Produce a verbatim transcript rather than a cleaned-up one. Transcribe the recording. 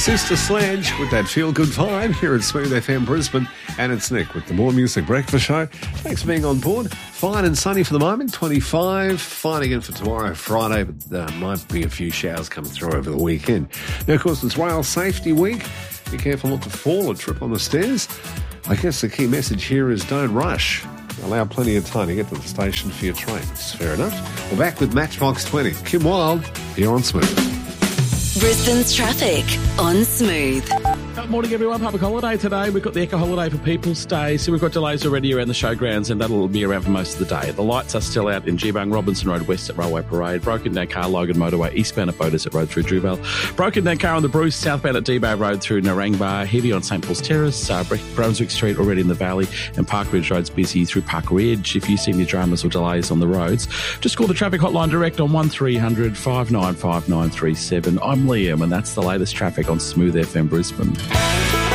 Sister Sledge with that feel-good vibe here at Smooth F M Brisbane. And it's Nick with the More Music Breakfast Show. Thanks for being on board. Fine and sunny for the moment, twenty-five. Fine again for tomorrow, Friday, but there might be a few showers coming through over the weekend. Now, of course, it's Rail Safety Week. Be careful not to fall or trip on the stairs. I guess the key message here is don't rush. Allow plenty of time to get to the station for your train. It's fair enough. We're back with Matchbox twenty. Kim Wilde, here on Smooth. Brisbane's traffic on Smooth. Good morning, everyone. Public holiday today. We've got the Eco Holiday for People's Day, so we've got delays already around the showgrounds, and that'll be around for most of the day. The lights are still out in Geebung, Robinson Road West at Railway Parade, broken down car Logan Motorway, eastbound at Bodas at Road through Drewvale, broken down car on the Bruce, southbound at Debay Road through Narangba, heavy on St Paul's Terrace, uh, Brunswick Street already in the Valley, and Park Ridge Road's busy through Park Ridge. If you see any dramas or delays on the roads, just call the traffic hotline direct on one three hundred five nine five nine three seven. I'm Liam, and that's the latest traffic on Smooth F M Brisbane.